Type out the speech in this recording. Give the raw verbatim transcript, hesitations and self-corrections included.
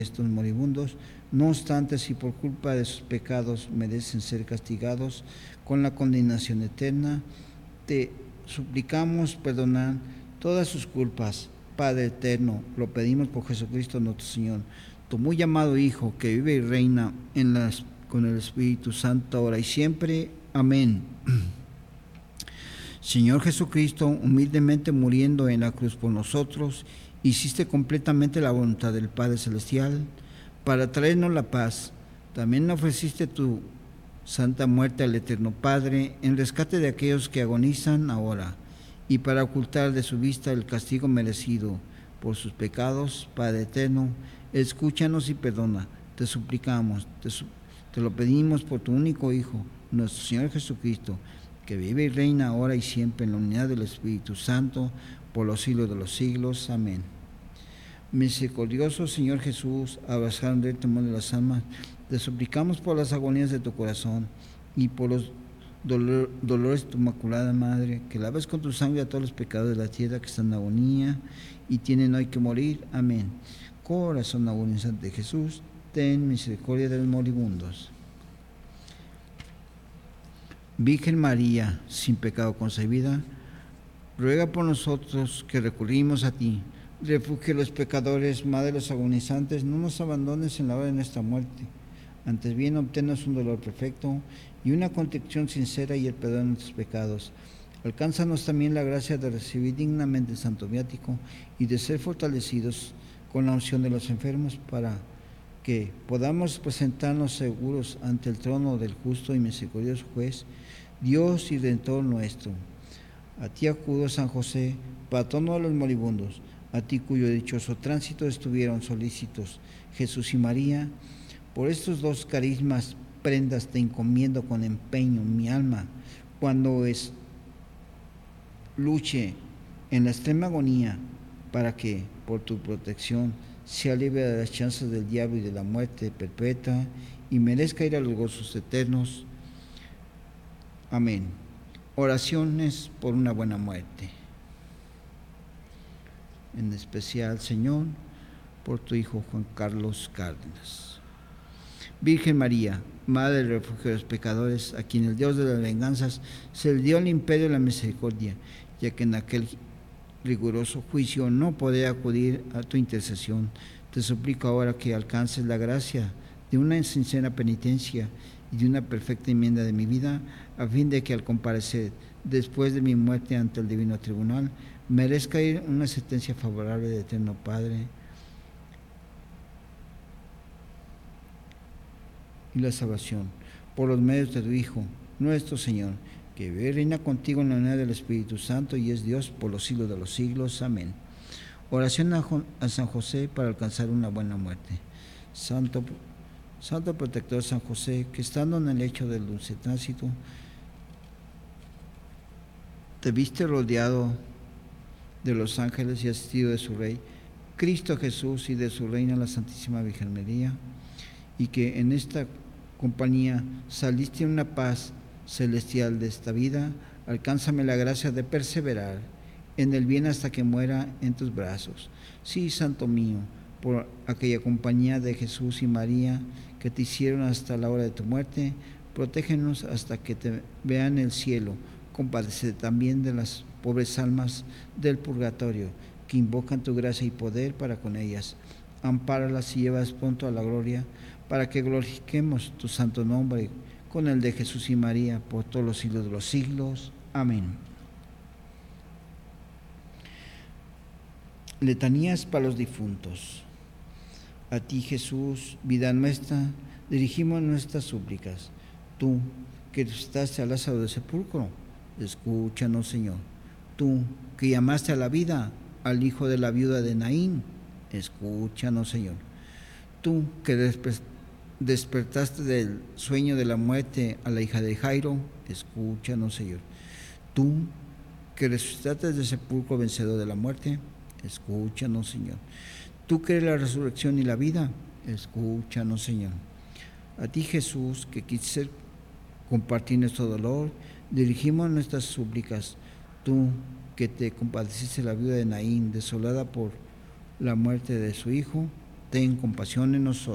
estos moribundos. No obstante, si por culpa de sus pecados merecen ser castigados con la condenación eterna, te suplicamos perdonar todas sus culpas. Padre eterno, lo pedimos por Jesucristo nuestro Señor, tu muy amado Hijo, que vive y reina en las, con el Espíritu Santo, ahora y siempre. Amén. Señor Jesucristo, humildemente muriendo en la cruz por nosotros, hiciste completamente la voluntad del Padre Celestial para traernos la paz. También ofreciste tu santa muerte al Eterno Padre en rescate de aquellos que agonizan ahora y para ocultar de su vista el castigo merecido por sus pecados. Padre eterno, escúchanos y perdona. Te suplicamos, te, su te lo pedimos por tu único Hijo, nuestro Señor Jesucristo, que vive y reina ahora y siempre en la unidad del Espíritu Santo, por los siglos de los siglos. Amén. Misericordioso Señor Jesús, abrazando el temor de las almas, te suplicamos por las agonías de tu corazón y por los dolor, dolores de tu Inmaculada Madre, que laves con tu sangre a todos los pecados de la tierra que están en agonía y tienen hoy que morir. Amén. Corazón agonizante de Jesús, ten misericordia de los moribundos. Virgen María, sin pecado concebida, ruega por nosotros que recurrimos a ti. Refugio de los pecadores, Madre de los agonizantes, no nos abandones en la hora de nuestra muerte. Antes bien, obténnos un dolor perfecto y una contrición sincera y el perdón de nuestros pecados. Alcánzanos también la gracia de recibir dignamente el Santo Viático y de ser fortalecidos con la unción de los enfermos, para que podamos presentarnos seguros ante el trono del justo y misericordioso juez, Dios y Redentor nuestro. A ti acudo, San José, patrono de los moribundos, a ti cuyo dichoso tránsito estuvieron solícitos Jesús y María. Por estos dos carismas prendas te encomiendo con empeño mi alma, cuando es luche en la extrema agonía, para que, por tu protección, sea libre de las chanzas del diablo y de la muerte perpetua, y merezca ir a los gozos eternos. Amén. Oraciones por una buena muerte. En especial, Señor, por tu Hijo Juan Carlos Cárdenas. Virgen María, Madre del refugio de los pecadores, a quien el Dios de las venganzas se le dio el imperio de la misericordia, ya que en aquel riguroso juicio no podré acudir a tu intercesión, te suplico ahora que alcances la gracia de una sincera penitencia y de una perfecta enmienda de mi vida, a fin de que al comparecer después de mi muerte ante el divino tribunal, merezca ir una sentencia favorable del Eterno Padre y la salvación por los medios de tu Hijo, nuestro Señor, que vive y reina contigo en la unidad del Espíritu Santo y es Dios por los siglos de los siglos. Amén. Oración a, a San José para alcanzar una buena muerte. Santo, Santo protector San José, que estando en el lecho del dulce tránsito, te viste rodeado de los ángeles y asistido de su Rey, Cristo Jesús, y de su Reina, la Santísima Virgen María, y que en esta compañía saliste en una paz celestial de esta vida, alcánzame la gracia de perseverar en el bien hasta que muera en tus brazos. Sí, Santo mío, por aquella compañía de Jesús y María que te hicieron hasta la hora de tu muerte, protégenos hasta que te vean en el cielo. Compadece también de las pobres almas del purgatorio que invocan tu gracia y poder para con ellas. Ampáralas y llévalas pronto a la gloria, para que glorifiquemos tu santo nombre con el de Jesús y María por todos los siglos de los siglos. Amén. Letanías para los difuntos. A ti, Jesús, vida nuestra, dirigimos nuestras súplicas. Tú, que resucitaste a Lázaro del sepulcro, escúchanos, Señor. Tú, que llamaste a la vida al hijo de la viuda de Naín, escúchanos, Señor. Tú, que despertaste despertaste del sueño de la muerte a la hija de Jairo, escúchanos, Señor. Tú, que resucitaste del sepulcro vencedor de la muerte, escúchanos, Señor. Tú, que eres la resurrección y la vida, escúchanos, Señor. A ti, Jesús, que quisiste compartir nuestro dolor, dirigimos nuestras súplicas. Tú, que te compadeciste de la viuda de Naín, desolada por la muerte de su hijo, ten compasión de nosotros.